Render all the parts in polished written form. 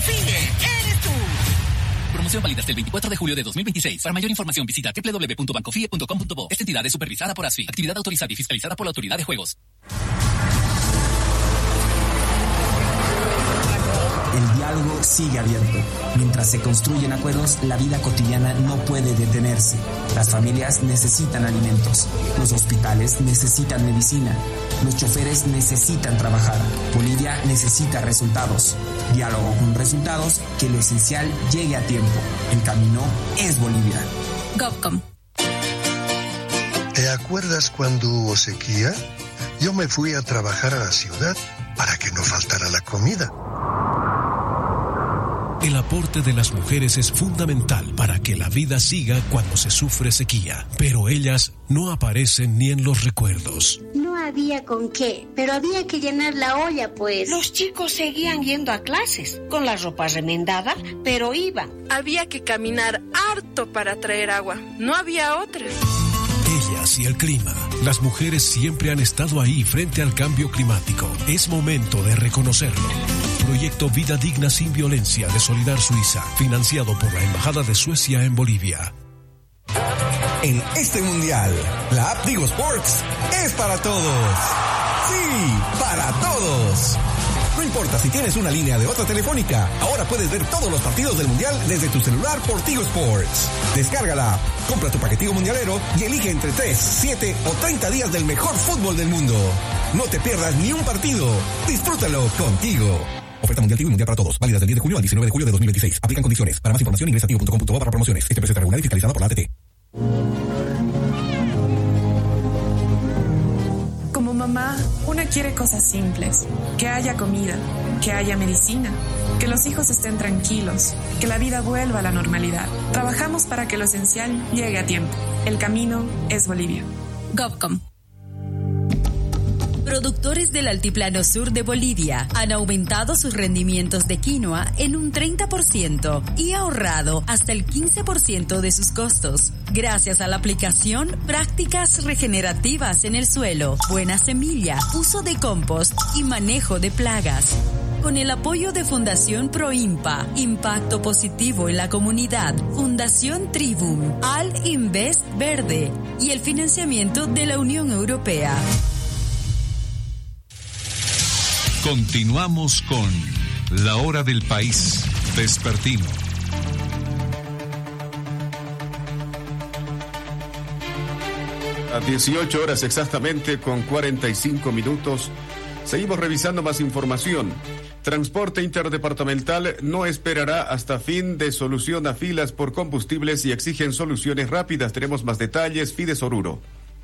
Confíe, eres tú. Promoción válida hasta el 24 de julio de 2026. Para mayor información visita www.bancofie.com.bo. Esta entidad es supervisada por ASFI. Actividad autorizada y fiscalizada por la Autoridad de Juegos. El diálogo sigue abierto. Mientras se construyen acuerdos, la vida cotidiana no puede detenerse. Las familias necesitan alimentos. Los hospitales necesitan medicina. Los choferes necesitan trabajar. Bolivia necesita resultados. Diálogo con resultados, que lo esencial llegue a tiempo. El camino es Bolivia. GovCom. ¿Te acuerdas cuando hubo sequía? Yo me fui a trabajar a la ciudad para que no faltara la comida. El aporte de las mujeres es fundamental para que la vida siga cuando se sufre sequía, pero ellas no aparecen ni en los recuerdos. No había con qué, pero había que llenar la olla, pues. Los chicos seguían yendo a clases, con la ropa remendada, pero iban. Había que caminar harto para traer agua, no había otra. Ellas y el clima. Las mujeres siempre han estado ahí frente al cambio climático. Es momento de reconocerlo. Proyecto Vida Digna Sin Violencia de Solidar Suiza, financiado por la Embajada de Suecia en Bolivia. En este mundial, la app Tigo Sports es para todos. Sí, para todos. No importa si tienes una línea de otra telefónica, ahora puedes ver todos los partidos del mundial desde tu celular por Tigo Sports. Descárgala, compra tu paquetico mundialero y elige entre 3, 7 o 30 días del mejor fútbol del mundo. No te pierdas ni un partido. Disfrútalo contigo. Oferta mundial Tigo y mundial para todos. Válidas del 10 de junio al 19 de julio de 2026. Aplican condiciones. Para más información ingresa a tigo.com.bo para promociones. Este precio está regulado y fiscalizado por la ATT. Como mamá, una quiere cosas simples. Que haya comida, que haya medicina, que los hijos estén tranquilos, que la vida vuelva a la normalidad. Trabajamos para que lo esencial llegue a tiempo. El camino es Bolivia. GovCom. Productores del Altiplano Sur de Bolivia han aumentado sus rendimientos de quinoa en un 30% y ahorrado hasta el 15% de sus costos, gracias a la aplicación prácticas regenerativas en el suelo, buena semilla, uso de compost y manejo de plagas. Con el apoyo de Fundación Proimpa, Impacto Positivo en la Comunidad, Fundación Tribum, Al Invest Verde y el financiamiento de la Unión Europea. Continuamos con La Hora del País, vespertino. A 18 horas exactamente con 45 minutos. Seguimos revisando más información. Transporte interdepartamental no esperará hasta fin de solución a filas por combustibles y exigen soluciones rápidas. Tenemos más detalles. Fides Oruro.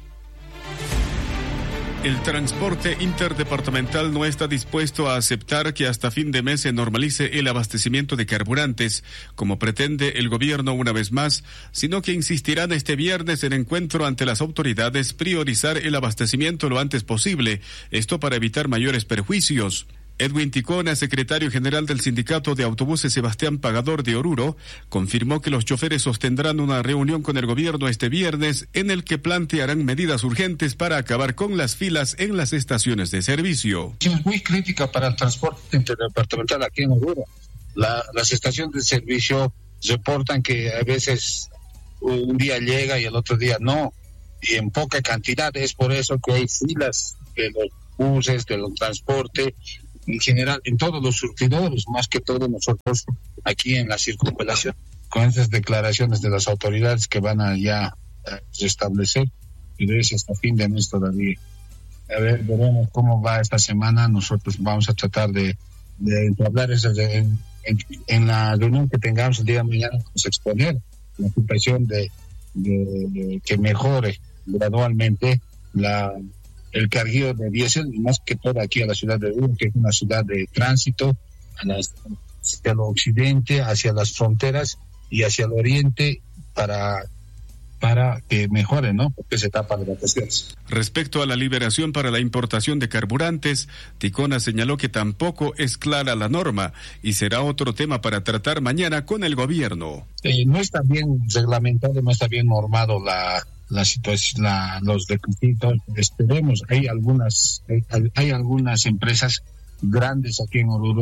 El transporte interdepartamental no está dispuesto a aceptar que hasta fin de mes se normalice el abastecimiento de carburantes, como pretende el gobierno una vez más, sino que insistirán este viernes en encuentro ante las autoridades priorizar el abastecimiento lo antes posible, esto para evitar mayores perjuicios. Edwin Ticona, secretario general del Sindicato de Autobuses Sebastián Pagador de Oruro, confirmó que los choferes sostendrán una reunión con el gobierno este viernes en el que plantearán medidas urgentes para acabar con las filas en las estaciones de servicio. Es muy crítica para el transporte interdepartamental aquí en Oruro. Las estaciones de servicio reportan que a veces un día llega y el otro día no, y en poca cantidad. Es por eso que hay filas de los buses, de los transportes, en general, en todos los surtidores, más que todo nosotros aquí en la circunvalación, con estas declaraciones de las autoridades que van a ya restablecer, y de eso hasta fin de mes todavía. A ver, veremos cómo va esta semana. Nosotros vamos a tratar de hablar en la reunión que tengamos el día de mañana, pues exponer la situación de que mejore gradualmente el cargueo de diésel, y más que todo aquí a la ciudad de Oruro, que es una ciudad de tránsito hacia el occidente, hacia las fronteras y hacia el oriente, para que mejore, ¿no? Porque se tapa de vacaciones. Respecto a la liberación para la importación de carburantes, Ticona señaló que tampoco es clara la norma y será otro tema para tratar mañana con el gobierno. No está bien reglamentado, no está bien normado la situación, los requisitos. Esperemos, hay algunas empresas grandes aquí en Oruro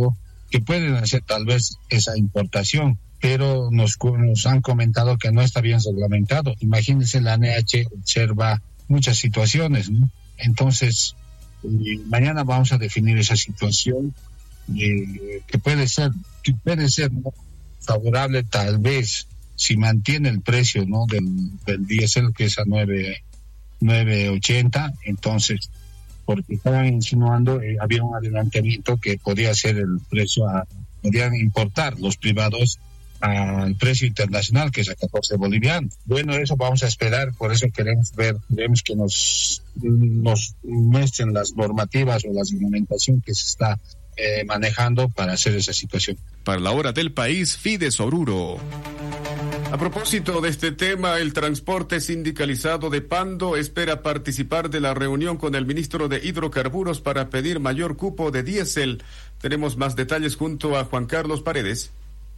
que pueden hacer tal vez esa importación, pero nos han comentado que no está bien reglamentado. Imagínense, la ANH observa muchas situaciones, ¿no? Entonces, mañana vamos a definir esa situación que puede ser ¿no? favorable tal vez si mantiene el precio, ¿no? del diésel, que es a 9.80, entonces, porque estaban insinuando, había un adelantamiento que podía ser el precio, podían importar los privados al precio internacional, que es a 14 bolivianos. Bueno, eso vamos a esperar, por eso queremos que nos muestren las normativas o la reglamentación que se está manejando para hacer esa situación. Para la hora del país, Fides Oruro. A propósito de este tema, el transporte sindicalizado de Pando espera participar de la reunión con el ministro de Hidrocarburos para pedir mayor cupo de diésel. Tenemos más detalles junto a Juan Carlos Paredes.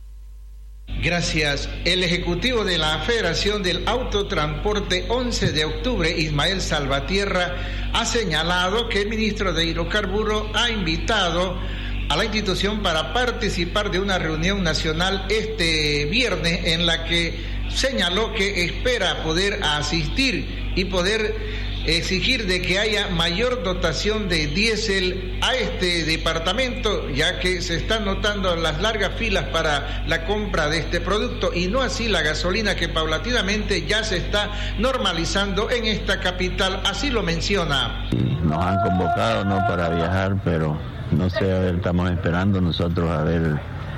Gracias. El ejecutivo de la Federación del Autotransporte 11 de octubre, Ismael Salvatierra, ha señalado que el ministro de Hidrocarburos ha invitado a la institución para participar de una reunión nacional este viernes, en la que señaló que espera poder asistir y poder exigir de que haya mayor dotación de diésel a este departamento, ya que se están notando las largas filas para la compra de este producto, y no así la gasolina, que paulatinamente ya se está normalizando en esta capital. Así lo menciona. Nos han convocado, no para viajar, pero no sé, a ver, estamos esperando nosotros a ver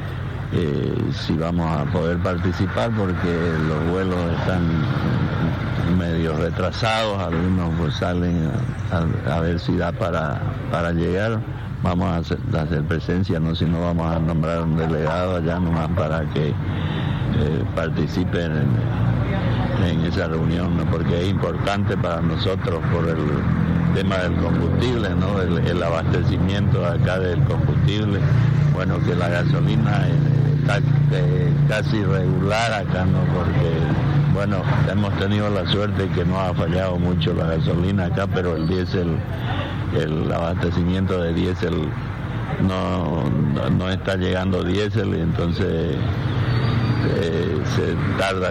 si vamos a poder participar, porque los vuelos están medio retrasados, algunos pues salen a ver si da para llegar. Vamos a hacer presencia, no, si no vamos a nombrar un delegado allá nomás para que participen en esa reunión, ¿no? Porque es importante para nosotros por el tema del combustible, ¿no? El abastecimiento acá del combustible. Bueno, que la gasolina está casi regular acá, ¿no? Porque, bueno, hemos tenido la suerte que no ha fallado mucho la gasolina acá, pero el diésel, el abastecimiento de diésel no está llegando diésel, y entonces se tarda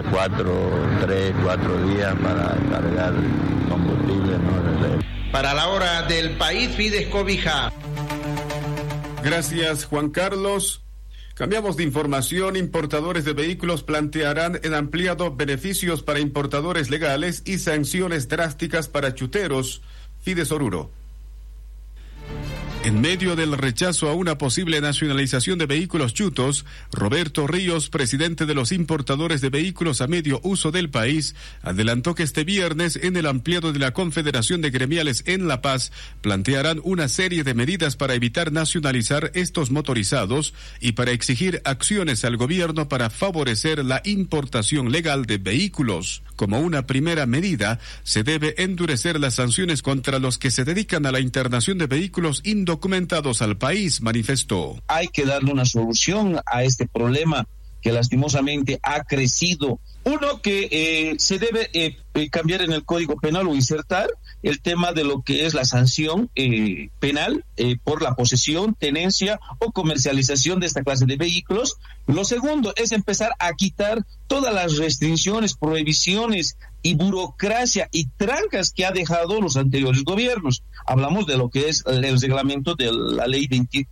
4 días para cargar combustible, ¿no? Para la hora del país, Fides Cobija. Gracias, Juan Carlos. Cambiamos de información. Importadores de vehículos plantearán en ampliado beneficios para importadores legales y sanciones drásticas para chuteros. Fides Oruro. En medio del rechazo a una posible nacionalización de vehículos chutos, Roberto Ríos, presidente de los importadores de vehículos a medio uso del país, adelantó que este viernes en el ampliado de la Confederación de Gremiales en La Paz plantearán una serie de medidas para evitar nacionalizar estos motorizados y para exigir acciones al gobierno para favorecer la importación legal de vehículos. Como una primera medida, se debe endurecer las sanciones contra los que se dedican a la internación de vehículos indocumentados al país, manifestó. Hay que darle una solución a este problema que lastimosamente ha crecido. Uno, que se debe cambiar en el Código Penal o insertar el tema de lo que es la sanción penal por la posesión, tenencia o comercialización de esta clase de vehículos. Lo segundo es empezar a quitar todas las restricciones, prohibiciones y burocracia y trancas que ha dejado los anteriores gobiernos. Hablamos de lo que es el reglamento de la ley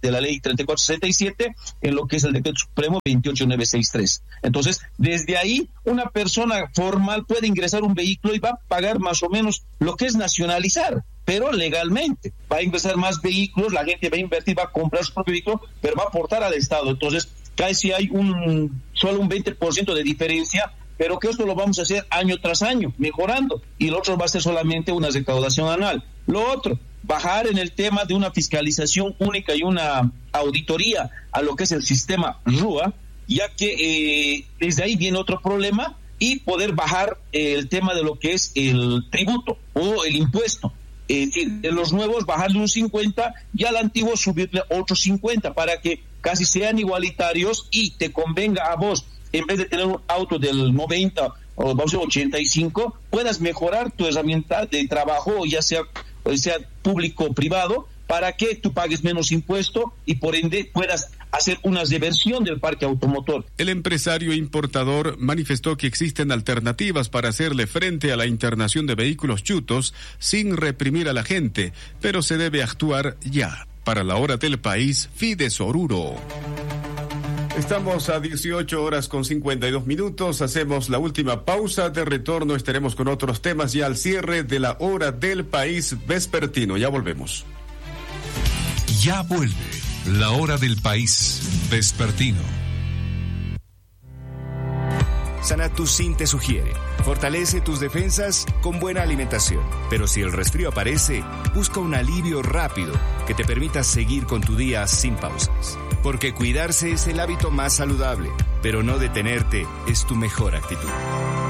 3467 en lo que es el decreto supremo 28963. Entonces, desde ahí una persona formal puede ingresar un vehículo y va a pagar más o menos lo que es nacionalizar, pero legalmente. Va a ingresar más vehículos, la gente va a invertir, va a comprar su propio vehículo, pero va a aportar al Estado. Entonces, casi hay solo un 20% de diferencia, pero que esto lo vamos a hacer año tras año, mejorando, y lo otro va a ser solamente una recaudación anual. Lo otro, bajar en el tema de una fiscalización única y una auditoría a lo que es el sistema RUA, ya que desde ahí viene otro problema, y poder bajar el tema de lo que es el tributo o el impuesto. Es decir, de los nuevos bajarle un 50 y al antiguo subirle otro 50 para que casi sean igualitarios y te convenga a vos, en vez de tener un auto del 90 o vamos a decir 85, puedas mejorar tu herramienta de trabajo, ya sea público o privado, para que tú pagues menos impuesto y por ende puedas hacer una reversión del parque automotor. El empresario importador manifestó que existen alternativas para hacerle frente a la internación de vehículos chutos sin reprimir a la gente, pero se debe actuar ya. Para la hora del país, Fides Oruro. Estamos a 18:52. Hacemos la última pausa. De retorno estaremos con otros temas ya al cierre de la hora del país vespertino. Ya volvemos. Ya vuelve la hora del país vespertino. Sanatusin te sugiere: fortalece tus defensas con buena alimentación. Pero si el resfrío aparece, busca un alivio rápido que te permita seguir con tu día sin pausas. Porque cuidarse es el hábito más saludable, pero no detenerte es tu mejor actitud.